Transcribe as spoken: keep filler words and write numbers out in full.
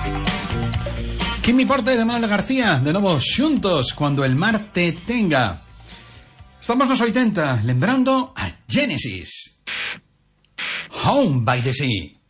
Kimi Porte de Manuel García, de nuevo xuntos, Cuando el mar te tenga. Estamos nos oitenta, lembrando a Genesis. Home by the Sea.